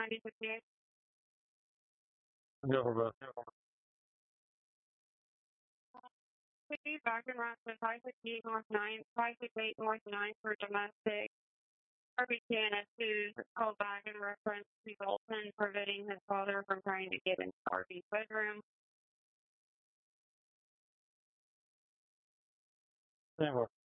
9058. Yeah, bro. Please back and run to 558 North 9, 558 North 9 for domestic. RBTNS2 called back in reference to Bolton preventing his father from trying to get into RB's bedroom. Yeah, bro.